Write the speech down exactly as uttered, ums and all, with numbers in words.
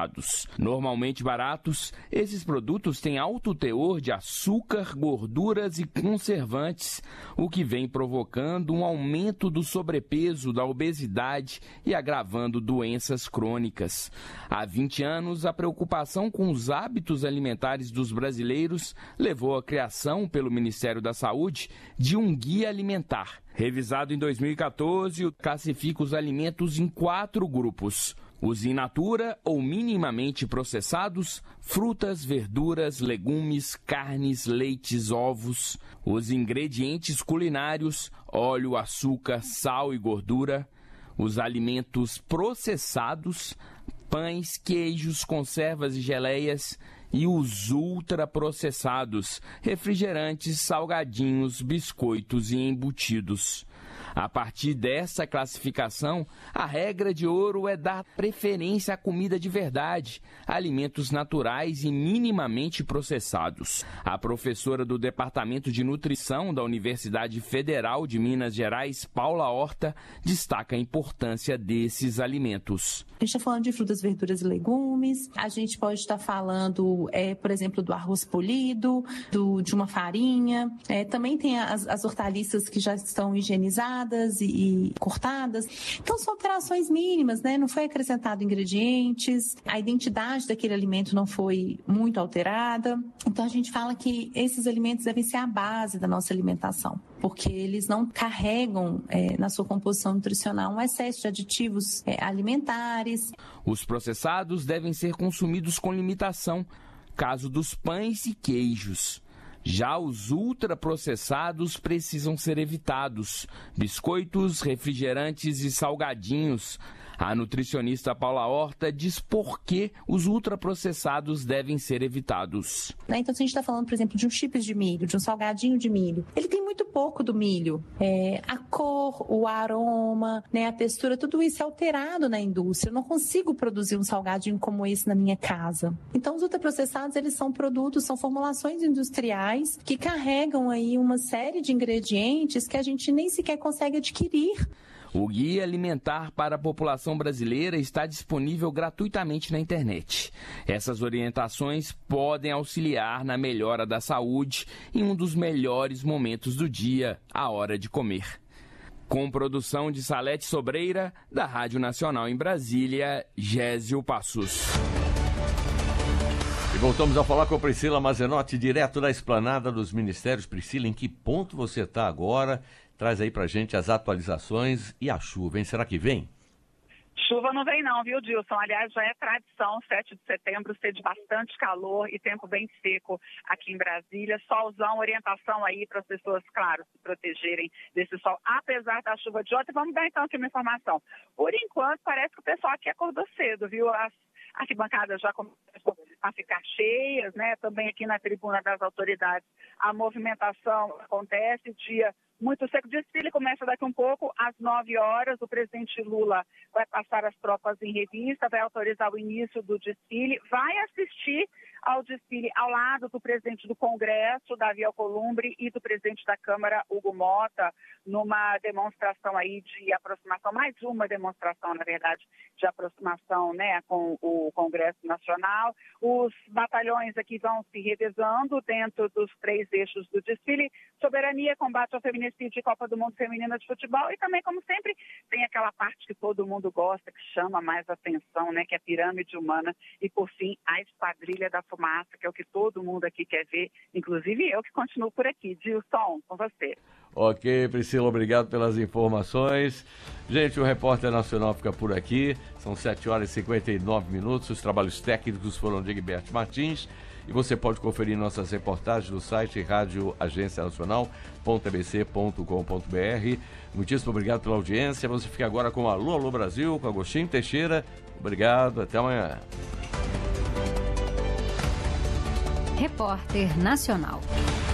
processados. Normalmente baratos, esses produtos têm alto teor de açúcar, gorduras e conservantes, o que vem provocando um aumento do sobrepeso, da obesidade e agravando doenças crônicas. Há vinte anos, a preocupação com os hábitos alimentares dos brasileiros levou à criação pelo Ministério da Saúde de um guia alimentar. Revisado em dois mil e quatorze, classifica os alimentos em quatro grupos: os in natura ou minimamente processados, frutas, verduras, legumes, carnes, leites, ovos; os ingredientes culinários, óleo, açúcar, sal e gordura; os alimentos processados, pães, queijos, conservas e geleias; e os ultraprocessados, refrigerantes, salgadinhos, biscoitos e embutidos. A partir dessa classificação, a regra de ouro é dar preferência à comida de verdade, alimentos naturais e minimamente processados. A professora do Departamento de Nutrição da Universidade Federal de Minas Gerais, Paula Horta, destaca a importância desses alimentos. A gente está falando de frutas, verduras e legumes, a gente pode estar falando, é, por exemplo, do arroz polido, do, de uma farinha, é, também tem as, as hortaliças que já estão higienizadas e, e cortadas. Então são alterações mínimas, né? Não foi acrescentado ingredientes, a identidade daquele alimento não foi muito alterada. Então a gente fala que esses alimentos devem ser a base da nossa alimentação, porque eles não carregam é, na sua composição nutricional um excesso de aditivos é, alimentares. Os processados devem ser consumidos com limitação, caso dos pães e queijos. Já os ultraprocessados precisam ser evitados: biscoitos, refrigerantes e salgadinhos. A nutricionista Paula Horta diz por que os ultraprocessados devem ser evitados. Então, se a gente está falando, por exemplo, de um chips de milho, de um salgadinho de milho, ele tem muito pouco do milho. É, a cor, o aroma, né, a textura, tudo isso é alterado na indústria. Eu não consigo produzir um salgadinho como esse na minha casa. Então, os ultraprocessados, eles são produtos, são formulações industriais que carregam aí uma série de ingredientes que a gente nem sequer consegue adquirir. O Guia Alimentar para a População Brasileira está disponível gratuitamente na internet. Essas orientações podem auxiliar na melhora da saúde em um dos melhores momentos do dia, a hora de comer. Com produção de Salete Sobreira, da Rádio Nacional em Brasília, Gésio Passos. E voltamos a falar com a Priscila Mazenotti, direto da Esplanada dos Ministérios. Priscila, em que ponto você está agora? Traz aí pra gente as atualizações e a chuva, hein? Será que vem? Chuva não vem não, viu, Dilson? Aliás, já é tradição, sete de setembro, ser de bastante calor e tempo bem seco aqui em Brasília. Solzão, orientação aí para as pessoas, claro, se protegerem desse sol, apesar da chuva de ontem. Vamos dar então aqui uma informação. Por enquanto, parece que o pessoal aqui acordou cedo, viu? As arquibancadas já começam a ficar cheias, né? Também aqui na tribuna das autoridades a movimentação acontece, dia muito seco. O desfile começa daqui um pouco, às nove horas. O presidente Lula vai passar as tropas em revista, vai autorizar o início do desfile, vai assistir ao desfile ao lado do presidente do Congresso, Davi Alcolumbre, e do presidente da Câmara, Hugo Mota, numa demonstração aí de aproximação, mais uma demonstração, na verdade, de aproximação, né, com o Congresso Nacional. Os batalhões aqui vão se revezando dentro dos três eixos do desfile: soberania, combate ao feminicídio e Copa do Mundo Feminina de Futebol. E também, como sempre, tem aquela parte que todo mundo gosta, que chama mais atenção, né, que é a pirâmide humana. E, por fim, a Esquadrilha da Fumaça, que é o que todo mundo aqui quer ver, inclusive eu, que continuo por aqui. Dilson, com você. Ok, Priscila, obrigado pelas informações. Gente, o Repórter Nacional fica por aqui. São sete horas e cinquenta e nove minutos. Os trabalhos técnicos foram de Egberto Martins. E você pode conferir nossas reportagens no site rádio agência nacional ponto a b c ponto com ponto b r. Muitíssimo obrigado pela audiência. Você fica agora com Alô, Alô Brasil, com Agostinho Teixeira. Obrigado, até amanhã. Repórter Nacional.